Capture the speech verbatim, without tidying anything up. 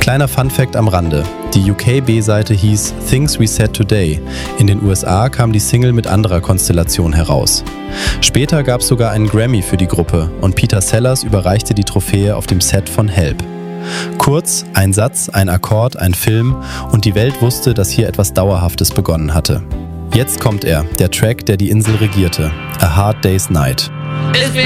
Kleiner Funfact am Rande: Die U K-B-Seite hieß Things We Said Today. In den U S A kam die Single mit anderer Konstellation heraus. Später gab es sogar einen Grammy für die Gruppe und Peter Sellers überreichte die Trophäe auf dem Set von Help. Kurz, ein Satz, ein Akkord, ein Film und die Welt wusste, dass hier etwas Dauerhaftes begonnen hatte. Jetzt kommt er, der Track, der die Insel regierte: A Hard Day's Night.